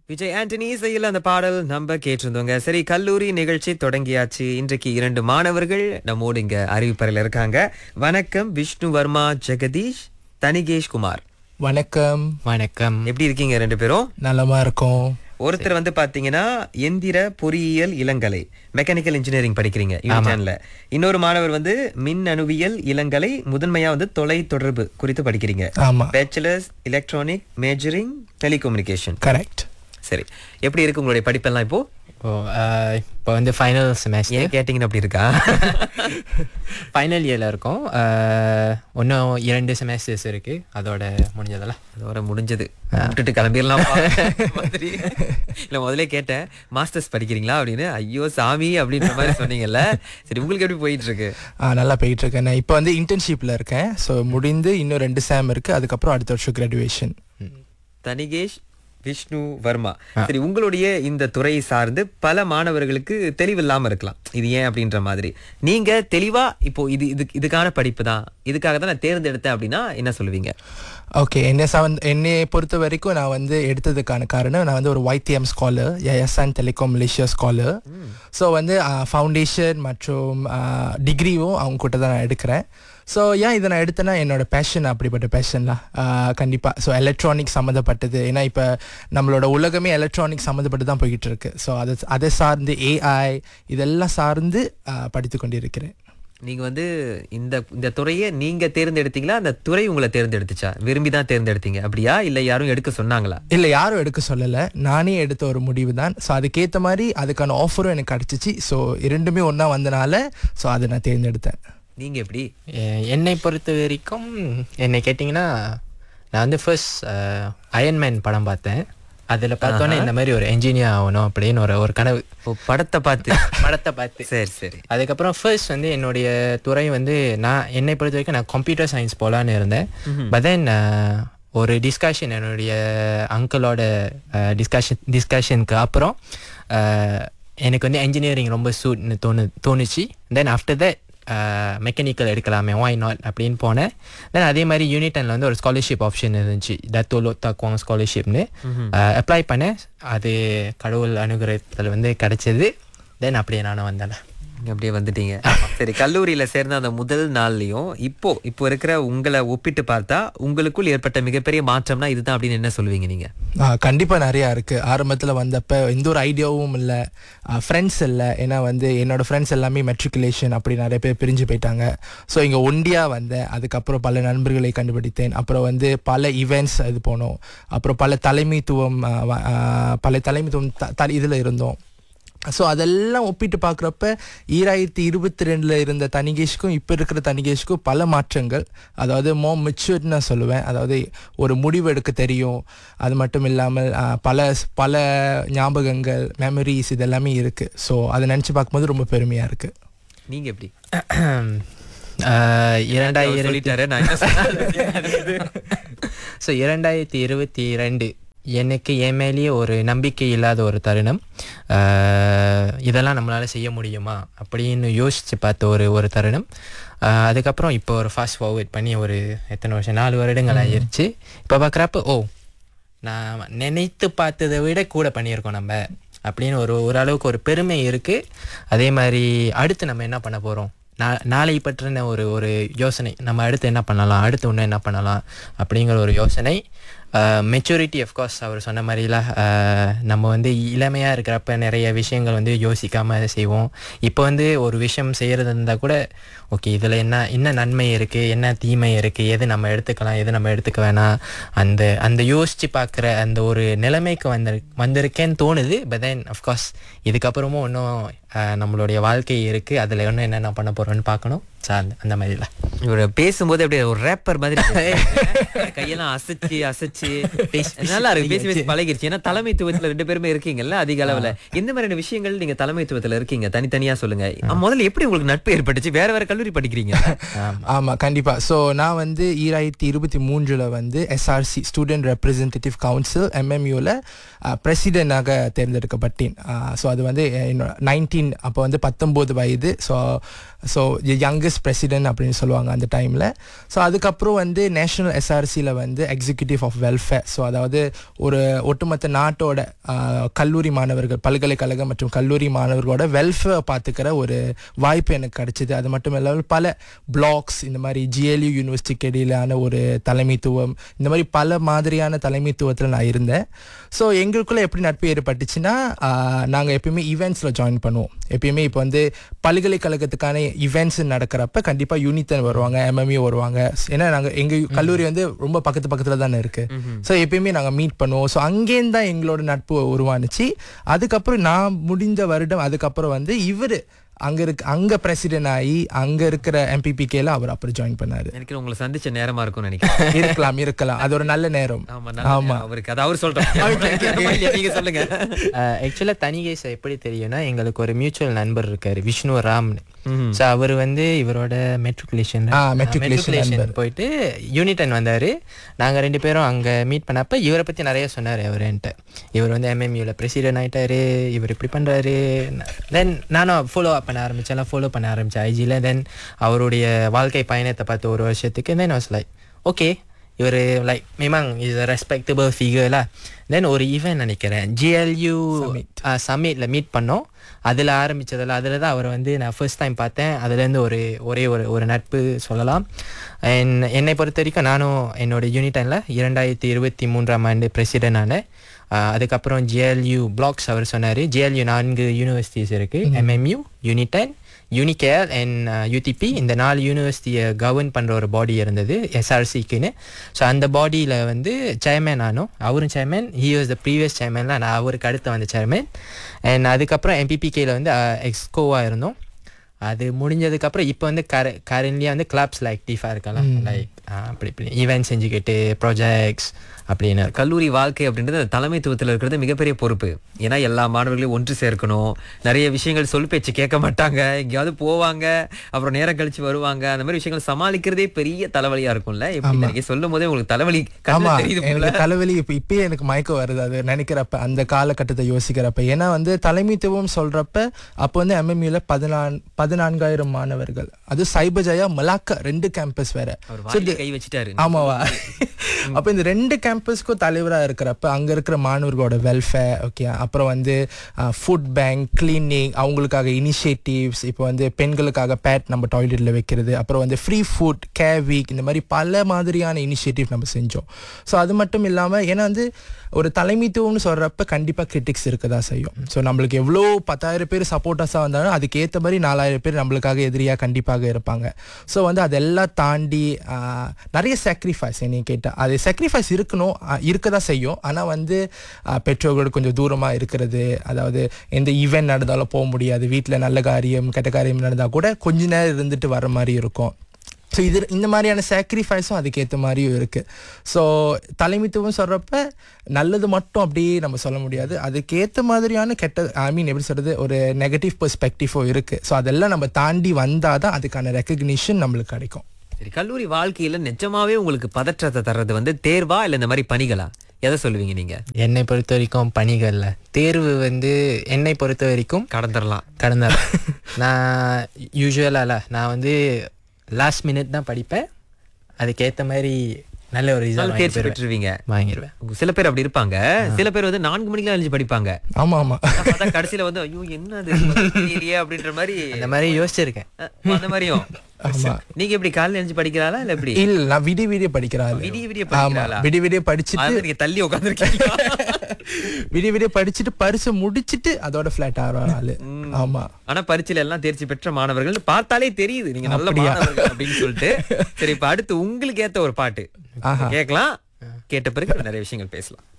விஜய் ஆண்டனி இசையில் அந்த பாடல் நம்ம கேட்டிருந்தோங்க. சரி, கல்லூரி நிகழ்ச்சி தொடங்கியாச்சு. இன்றைக்கு 2 மாணவர்கள் நம்மோடு இங்க அறிவிப்பறையில் இருக்காங்க. வணக்கம், விஷ்ணு வர்மா ஜெகதீஷ், தனிகேஷ் குமார். வணக்கம். வணக்கம். எப்படி இருக்கீங்க 2 பேரும்? நலமா இருக்கும். ஒருத்தர் வந்து பாத்தீங்கன்னா எந்திர பொறியியல் இளங்கலை மெக்கானிக்கல் இன்ஜினியரிங் படிக்கிறீங்க யூனிடன்ல. இன்னொரு மாணவர் வந்து மின் அணுவியல் இளங்கலை முதன்மையா வந்து தொலை தொடர்பு குறித்து படிக்கிறீங்க. ஆமா, பேச்சுலர்ஸ் எலக்ட்ரானிக் மேஜரிங் டெலிகம்யூனிகேஷன். கரெக்ட். சரி, எப்படி இருக்கு உங்களுடைய படிப்பெல்லாம் இப்போ? இப்போ வந்து ஃபைனல் செமஸ்டர். ஏன் கேட்டீங்கன்னு அப்படி இருக்கா? ஃபைனல் இயரில் இருக்கோம். இன்னும் 2 செமஸ்டர்ஸ் இருக்கு. அதோட முடிஞ்சதெல்லாம் அதோட முடிஞ்சது, விட்டுட்டு கிளம்பிடலாம் மாதிரி. இல்லை, முதல்ல கேட்டேன் மாஸ்டர்ஸ் படிக்கிறீங்களா அப்படின்னு. ஐயோ சாமி அப்படின்ற மாதிரி சொன்னீங்கல்ல. சரி, உங்களுக்கு எப்படி போயிட்டு இருக்கு? நல்லா போயிட்டு இருக்கேன். நான் இப்போ வந்து இன்டர்ன்ஷிப்ல இருக்கேன். ஸோ முடிந்து இன்னும் 2 சேம் இருக்கு. அதுக்கப்புறம் அடுத்த வருஷம் கிராஜுவேஷன். தனிகேஷ், விஷ்ணு வர்மா. சரி, உங்களுடைய இந்த துறையை சார்ந்து பல மாணவர்களுக்கு தெளிவில்லாம இருக்கலாம், இது ஏன் அப்படின்ற மாதிரி. நீங்க தெளிவா இப்போ இதுக்கான படிப்பு தான், இதுக்காக தான் நான் தேர்ந்தெடுத்தேன் அப்படின்னா என்ன சொல்லுவீங்க? ஓகே, என்னை பொறுத்த வரைக்கும் நான் வந்து எடுத்ததுக்கான காரணம், நான் வந்து ஒரு YTM scholar, YSN telecom Malaysia scholar. So வந்து ஃபவுண்டேஷன் மற்றும் டிகிரியும் அவங்க கிட்ட தான் நான் எடுக்கிறேன். ஸோ ஏன் இதை நான் எடுத்தேன்னா என்னோட பேஷன் அப்படிப்பட்ட பேஷன்லாம் கண்டிப்பாக. ஸோ எலக்ட்ரானிக் சம்மந்தப்பட்டது. ஏன்னா இப்போ நம்மளோட உலகமே எலக்ட்ரானிக் சம்மந்தப்பட்டு தான் போய்கிட்டு இருக்கு. ஸோ அதை சார்ந்து AI இதெல்லாம் சார்ந்து படித்து கொண்டிருக்கிறேன். நீங்க வந்து இந்த துறையை நீங்க தேர்ந்தெடுத்தீங்களா, அந்த துறை உங்களை தேர்ந்தெடுத்துச்சா? விரும்பி தான் தேர்ந்தெடுத்தீங்க அப்படியா, இல்ல யாரும் எடுக்க சொன்னாங்களா? இல்லை, யாரும் எடுக்க சொல்லலை, நானே எடுத்த ஒரு முடிவு தான். ஸோ அதுக்கேற்ற மாதிரி அதுக்கான ஆஃபரும் எனக்கு கிடச்சிச்சு. ஸோ 2மே ஒன்றா வந்தனால ஸோ அதை நான் தேர்ந்தெடுத்தேன். நீங்க எப்படி? என்னை பொறுத்த வரைக்கும் என்னை கேட்டிங்கன்னா, நான் வந்து ஃபர்ஸ்ட் அயன்மேன் படம் பார்த்தேன். அதில் பார்த்தோன்னே இந்த மாதிரி ஒரு என்ஜினியர் ஆகணும் அப்படின்னு ஒரு கனவு. படத்தை பார்த்து. சரி சரி. அதுக்கப்புறம் ஃபர்ஸ்ட் வந்து என்னுடைய துறை வந்து என்னை பொறுத்த வரைக்கும் நான் கம்ப்யூட்டர் சயின்ஸ் போகலான்னு இருந்தேன். பட் தென் ஒரு டிஸ்கஷன் என்னுடைய அங்கிளோட டிஸ்கஷனுக்கு அப்புறம் எனக்கு வந்து என்ஜினியரிங் ரொம்ப சூட்னு தோணுச்சு. Then after that mechanical எடுக்கலாமே, why not அப்படின்னு போனேன். தென் அதே மாதிரி யூனிடன்ல வந்து ஒரு ஸ்காலர்ஷிப் ஆப்ஷன் இருந்துச்சு, டத்தோலோ தாக்குவாங்க ஸ்காலர்ஷிப்னு. அப்ளை பண்ணேன். அது கடவுள் அனுகிரகத்தில் வந்து கிடைச்சது. தென் அப்படியே நானும் வந்தேன். அப்படியே வந்துட்டீங்க. சரி, கல்லூரியில சேர்ந்த அந்த முதல் நாள்லயும் இப்போ இருக்கிற உங்களை ஒப்பிட்டு பார்த்தா உங்களுக்குள் ஏற்பட்ட மிகப்பெரிய மாற்றம்னா இதுதான் அப்படின்னு என்ன சொல்லுவீங்க நீங்க? கண்டிப்பாக நிறையா இருக்குது. ஆரம்பத்தில் வந்தப்போ எந்த ஒரு ஐடியாவும் இல்லை, ஃப்ரெண்ட்ஸ் இல்லை. ஏன்னா வந்து என்னோட ஃப்ரெண்ட்ஸ் எல்லாமே மெட்ரிகுலேஷன் அப்படி நிறைய பேர் பிரிஞ்சு போயிட்டாங்க. ஸோ இங்கே ஒண்டியாக வந்தேன். அதுக்கப்புறம் பல நண்பர்களை கண்டுபிடித்தேன். அப்புறம் வந்து பல ஈவெண்ட்ஸ் இது போனோம். அப்புறம் பல தலைமைத்துவம் இதில் இருந்தோம். ஸோ அதெல்லாம் ஒப்பிட்டு பார்க்குறப்ப 2022 இருந்த தனிகேஷ்க்கும் இப்போ இருக்கிற தனிகேஷ்க்கும் பல மாற்றங்கள். அதாவது மெச்சூர்னு நான் சொல்லுவேன். அதாவது ஒரு முடிவு எடுக்க தெரியும். அது மட்டும் இல்லாமல் பல ஞாபகங்கள், மெமரிஸ் இதெல்லாமே இருக்குது. ஸோ அதை நினச்சி பார்க்கும்போது ரொம்ப பெருமையாக இருக்குது. நீங்கள் எப்படி? 2022 எனக்கு என் மேலேயே ஒரு நம்பிக்கை இல்லாத ஒரு தருணம். இதெல்லாம் நம்மளால் செய்ய முடியுமா அப்படின்னு யோசித்து பார்த்த ஒரு தருணம். அதுக்கப்புறம் இப்போ ஒரு ஃபாஸ்ட் ஃபார்வர்ட் பண்ணி ஒரு எத்தனை வருஷம், 4 வருடங்கள் ஆகிருச்சு. இப்போ பார்க்குறப்ப நான் நினைத்து பார்த்ததை விட கூட பண்ணியிருக்கோம் நம்ம அப்படின்னு ஓரளவுக்கு ஒரு பெருமை இருக்குது. அதே மாதிரி அடுத்து நம்ம என்ன பண்ண போகிறோம், நாளை பற்றின ஒரு யோசனை, நம்ம அடுத்து என்ன பண்ணலாம், அடுத்து இன்னும் என்ன பண்ணலாம் அப்படிங்கிற ஒரு யோசனை. மெச்சூரிட்டி ஆஃப்கோர்ஸ் அவர் சொன்ன மாதிரிலாம் நம்ம வந்து இளமையாக இருக்கிறப்ப நிறைய விஷயங்கள் வந்து யோசிக்காமல் அதை செய்வோம். இப்போ வந்து ஒரு விஷயம் செய்கிறது இருந்தால் கூட ஓகே இதில் என்ன நன்மை இருக்குது, என்ன தீமை இருக்குது, எது நம்ம எடுத்துக்கலாம், எது நம்ம எடுத்துக்க வேணாம், அந்த யோசித்து பார்க்குற அந்த ஒரு நிலைமைக்கு வந்திருக்கேன்னு தோணுது. பட் தென் ஆஃப்கோர்ஸ் இதுக்கப்புறமும் இன்னும் நம்மளுடைய வாழ்க்கை இருக்குது, அதில் இன்னும் என்னென்ன பண்ண போகிறோன்னு பார்க்கணும். அந்த மாதிரிலாம் இவர் பேசும்போது அப்படியே ஒரு ரேப்பர் மாதிரி கையெல்லாம் அசைச்சு நல்லா இருக்கு, பேசி பழகிருச்சு. ஏன்னா தலைமைத்துவத்துல 2 பேருமே இருக்கீங்கல்ல அதிக அளவுல. எந்த மாதிரியான விஷயங்கள் நீங்க தலைமைத்துவத்துல இருக்கீங்க, தனித்தனியா சொல்லுங்க. முதல்ல எப்படி உங்களுக்கு நட்பு ஏற்பட்டுச்சு? வேற கல்லூரி படிக்கிறீங்க? ஆமா, கண்டிப்பா. ஸோ நான் வந்து 2023 வந்து SRC student representative council MMUல பிரசிடென்டாக தேர்ந்தெடுக்கப்பட்டேன். So அது வந்து 19 அப்போ வந்து 19 வயது. ஸோ ஸோ யங்கஸ்ட் பிரசிடென்ட் அப்படின்னு சொல்லுவாங்க அந்த டைமில். ஸோ அதுக்கப்புறம் வந்து நேஷனல் எஸ்ஆர்சியில் வந்து எக்ஸிக்யூட்டிவ் ஆஃப் வெல்ஃபேர். ஸோ அதாவது ஒரு ஒட்டுமொத்த நாட்டோட கல்லூரி மாணவர்கள், பல்கலைக்கழகம் மற்றும் கல்லூரி மாணவர்களோட வெல்ஃபேர் பார்த்துக்கிற ஒரு வாய்ப்பு எனக்கு கிடைச்சிது. அது மட்டும் இல்லாமல் பல பிளாக்ஸ், இந்த மாதிரி ஜிஎல்யூ யூனிவர்சிட்டிக்கு இடையிலான ஒரு தலைமைத்துவம், இந்த மாதிரி பல மாதிரியான தலைமைத்துவத்தில் நான் இருந்தேன். ஸோ எங்களுக்குள்ளே எப்படி நட்பு ஏற்பட்டுச்சுன்னா, நாங்கள் எப்பயுமே ஈவெண்ட்ஸில் ஜாயின் பண்ணுவோம். எப்பயுமே இப்போ வந்து பல்கலைக்கழகத்துக்கான ஈவெண்ட்ஸ் நடக்கிறப்ப கண்டிப்பாக யூனித்தன் வருவாங்க, எம்எம்யூ வருவாங்க. ஏன்னா எங்கள் கல்லூரி வந்து ரொம்ப பக்கத்தில் தானே இருக்குது. ஸோ எப்பயுமே நாங்கள் மீட் பண்ணுவோம். ஸோ அங்கேருந்து தான் எங்களோட நட்பு உருவானுச்சு. அதுக்கப்புறம் நான் முடிந்த வருடம் அதுக்கப்புறம் வந்து இவர் அங்க பிரசிடென்ட் ஆகி அங்க இருக்கிற MPPKல அவர் அப்புறம் ஜாயின் பண்ணாரு. எனக்கு உங்களை சந்திச்ச நேரமா இருக்கும்னு நினைக்கிறேன். இருக்கலாம் அது ஒரு நல்ல நேரம். ஆமா, அவருக்கு அது அவர் சொல்றேன். நீங்க சொல்லுங்க. ஆக்சுவலா தனிகேச எப்படி தெரியும்னா, எங்களுக்கு ஒரு மியூச்சுவல் நண்பர் இருக்காரு, விஷ்ணு ராம்னு. ஸோ அவர் வந்து இவரோட மெட்ரிகுலேஷன் போயிட்டு யூனிட்டன் வந்தார். நாங்கள் 2 பேரும் அங்கே மீட் பண்ணப்போ இவரை பற்றி நிறைய சொன்னார். அவர் என்கிட்ட இவர் வந்து MMUல பிரசிடென்ட் ஆகிட்டாரு, இவர் இப்படி பண்ணுறாரு. தென் நானும் ஃபாலோ பண்ண ஆரம்பித்தேன் ஐஜியில். தென் அவருடைய வாழ்க்கை பயணத்தை பார்த்து ஒரு வருஷத்துக்கு தென் வாஸ் லைக் ஓகே, இவர் like memang is a respectable figure lah. தென் ஒரு ஈவென்ட் நினைக்கிறேன் GLU சம்மிட்டில் மீட் பண்ணோம். அதில் அதில் தான் அவர் வந்து நான் ஃபர்ஸ்ட் டைம் பார்த்தேன். அதுலேருந்து ஒரு நட்பு சொல்லலாம். என்னை பொறுத்த வரைக்கும் நானும் என்னோடய யூனிட்டனில் 2023ஆம் ஆண்டு பிரசிடென்ட் ஆனேன். அதுக்கப்புறம் GLU பிளாக்ஸ் அவர் சொன்னார். GLU 4 யூனிவர்சிட்டிஸ் இருக்குது, MMU, யூனிட்டன், யூனிகேர் அண்ட் UTP. இந்த 4 யூனிவர்சிட்டியை கவர்ன் பண்ணுற ஒரு பாடி இருந்தது SRCக்குன்னு. ஸோ அந்த பாடியில் வந்து சேர்மேன் ஆனோம். அவரும் chairman, he was the previous சேர்மேன்லாம், நான் அவருக்கு அடுத்து வந்த சேர்மேன். அண்ட் அதுக்கப்புறம் MPPKல வந்து எக்ஸ்கோவாக இருந்தோம். அது முடிஞ்சதுக்கப்புறம் இப்போ வந்து கரண்ட்லியாக வந்து கிளப்ஸில் ஆக்டிவாக இருக்கலாம். லைக் அப்படி ஈவெண்ட் செஞ்சுக்கிட்டு ப்ராஜெக்ட்ஸ் அப்படின்னு. கல்லூரி வாழ்க்கை அப்படின்றது தலைமைத்துவத்தில் இருக்கிறது மிகப்பெரிய பொறுப்பு. ஏன்னா எல்லா மாணவர்களையும் ஒன்று சேர்க்கணும். நிறைய விஷயங்கள் சொல் பேச்சு கேட்க மாட்டாங்க, எங்கேயாவது போவாங்க, அப்புறம் நேரம் கழிச்சு வருவாங்க. அந்த மாதிரி விஷயங்கள் சமாளிக்கிறதே பெரிய தலைவலியா இருக்கும்ல. எப்படி சொல்லும் போதே உங்களுக்கு தலைவலி தலைவலி இப்பயே எனக்கு மயக்கம் வருது அது நினைக்கிறப்ப, அந்த காலகட்டத்தை யோசிக்கிறப்ப. ஏன்னா வந்து தலைமைத்துவம் சொல்றப்ப அப்போ வந்து MMUல 14,000 மாணவர்கள், அது சைபஜயா மலாக்கா 2 கேம்பஸ் வேற கை வச்சுட்டாரு. ஆமாவா? அப்ப இந்த 2 கேம்பஸ்க்கும் தலைவரா இருக்கிறப்ப அங்க இருக்கிற மாணவர்களோட வெல்ஃபேர், ஓகே, அப்புறம் வந்து ஃபுட் பேங்க், கிளீனிங், அவங்களுக்காக இனிஷியேட்டிவ்ஸ், இப்போ வந்து பெண்களுக்காக பேட் நம்ம டாய்லெட்ல வைக்கிறது, அப்புறம் வந்து ஃப்ரீ ஃபுட், கேர் வீக், இந்த மாதிரி பல மாதிரியான இனிஷியேட்டிவ் நம்ம செஞ்சோம். ஸோ அது மட்டும் இல்லாமல் ஏன்னா வந்து ஒரு தலைமைத்துவம்னு சொல்றப்ப கண்டிப்பா கிரிட்டிக்ஸ் இருக்கதா செய்யும். ஸோ நம்மளுக்கு எவ்வளோ 10,000 பேர் சப்போர்ட்டர்ஸாக வந்தாலும் அதுக்கு ஏற்ற மாதிரி 4,000 பேர் நம்மளுக்காக எதிரியாக கண்டிப்பாக இருப்பாங்க. ஸோ வந்து அதெல்லாம் தாண்டி நிறைய சாக்ரிஃபைஸ், என்னை கேட்டால் அது சாக்ரிஃபைஸ் இருக்கதான் செய்யும். ஆனால் வந்து பெற்றோர்கள் கொஞ்சம் தூரமாக இருக்கிறது, அதாவது எந்த ஈவெண்ட் நடந்தாலும் போக முடியாது, வீட்டில் நல்ல காரியம் கெட்ட காரியம் நடந்தால் கூட கொஞ்ச நேரம் இருந்துட்டு வர மாதிரி இருக்கும். ஸோ இந்த மாதிரியான சாக்ரிஃபைஸும் அதுக்கேற்ற மாதிரியும் இருக்குது. ஸோ தலைமைத்துவம் சொல்கிறப்ப நல்லது மட்டும் அப்படியே நம்ம சொல்ல முடியாது, அதுக்கேற்ற மாதிரியான எப்படி சொல்கிறது, ஒரு நெகட்டிவ் பெர்ஸ்பெக்டிவோ இருக்குது. ஸோ அதெல்லாம் நம்ம தாண்டி வந்தால் தான் அதுக்கான ரெக்கக்னிஷன் நம்மளுக்கு கிடைக்கும். சரி, கல்லூரி வாழ்க்கையில் நிஜமாவே உங்களுக்கு பதற்றத்தை தர்றது வந்து தேர்வா இல்லை இந்த மாதிரி பணிகளா? எதை சொல்லுவீங்க நீங்க? என்னை பொறுத்த வரைக்கும் பணிகள்ல தேர்வு வந்து என்னை பொறுத்த வரைக்கும் கடந்துடலாம். நான் யூஸ்வலாக நான் வந்து லாஸ்ட் மினிட் தான் படிப்பேன். அதுக்கேற்ற மாதிரி நல்ல ஒரு ரிசல்ட் தேர்ச்சி பெற்றுருவீங்க, வாங்கிடுவேன். சில பேர் அப்படி இருப்பாங்க. சில பேர் வந்து 4 மணிக்கெல்லாம் எழுந்து படிப்பாங்க. ஆமா ஆமா, கடைசியில வந்து ஐயோ என்னது அப்படின்ற மாதிரி அந்த மாதிரி யோசிச்சிருக்கேன். அந்த மாதிரியும் நீங்க எப்படி காலையில எழுந்து படிக்கிறாளா இல்ல எப்படி? இல்ல, நான் விடிய படிக்கிறாள். விடிய படிச்சுட்டு தள்ளி உட்காந்துருக்கீங்க. விடிய படிச்சுட்டு பரிசு முடிச்சிட்டு அதோட பிளாட் ஆறாள். ஆமா, ஆனா பரீட்சையில எல்லாம் தேர்ச்சி பெற்ற மாணவர்கள் பார்த்தாலே தெரியுது நீங்க நல்ல மாணவர்கள் அப்படின்னு சொல்லிட்டு. சரி, இப்ப அடுத்து உங்களுக்கு ஏத்த ஒரு பாட்டு கேட்கலாம். கேட்ட பிறகு நிறைய விஷயங்கள் பேசலாம்.